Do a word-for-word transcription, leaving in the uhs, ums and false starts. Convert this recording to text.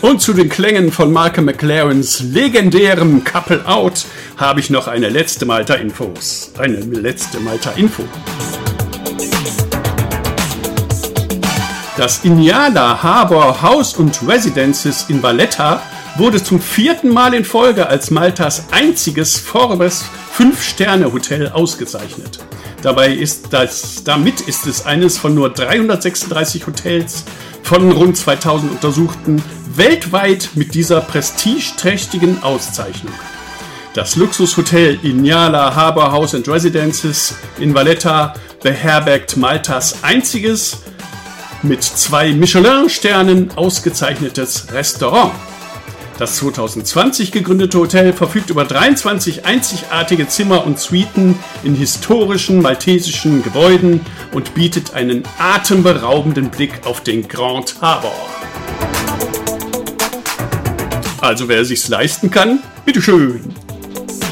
Und zu den Klängen von Malcolm McLarens legendärem Couple Out habe ich noch eine letzte Malta-Infos. Eine letzte Malta-Info. Das Inyala Harbour House and Residences in Valletta wurde zum vierten Mal in Folge als Maltas einziges Forbes fünf Sterne Hotel ausgezeichnet. Dabei ist das, damit ist es eines von nur dreihundertsechsunddreißig Hotels von rund zweitausend Untersuchten weltweit mit dieser prestigeträchtigen Auszeichnung. Das Luxushotel Inyala Harbour House and Residences in Valletta beherbergt Maltas einziges mit zwei Michelin-Sternen ausgezeichnetes Restaurant. Das zweitausendzwanzig gegründete Hotel verfügt über dreiundzwanzig einzigartige Zimmer und Suiten in historischen maltesischen Gebäuden und bietet einen atemberaubenden Blick auf den Grand Harbour. Also wer es sich leisten kann, bitteschön.